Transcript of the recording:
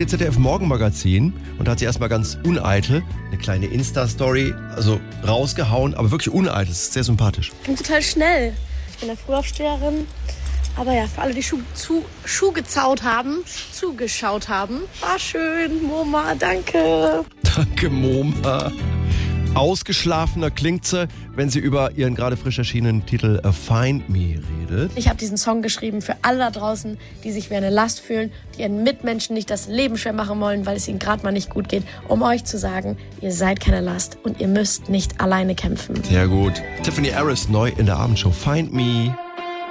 ZDF Morgenmagazin und da hat sie erstmal ganz uneitel eine kleine Insta-Story, also rausgehauen, aber wirklich uneitel, das ist sehr sympathisch. Ich bin total schnell. Ich bin eine Frühaufsteherin. Aber ja, für alle, die zugeschaut haben, war schön. Moma, danke. Danke, Moma. Ausgeschlafener klingt sie, wenn sie über ihren gerade frisch erschienenen Titel Find Me redet. Ich habe diesen Song geschrieben für alle da draußen, die sich wie eine Last fühlen, die ihren Mitmenschen nicht das Leben schwer machen wollen, weil es ihnen gerade mal nicht gut geht, um euch zu sagen, ihr seid keine Last und ihr müsst nicht alleine kämpfen. Sehr gut. Tiffany Harris neu in der Abendshow. Find Me.